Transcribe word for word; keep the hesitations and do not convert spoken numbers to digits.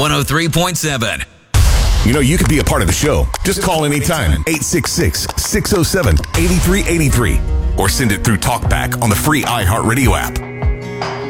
one oh three point seven. You know, you could be a part of the show. Just call anytime, eight six six, six oh seven, eight three eight three. Or send it through TalkBack on the free iHeartRadio app.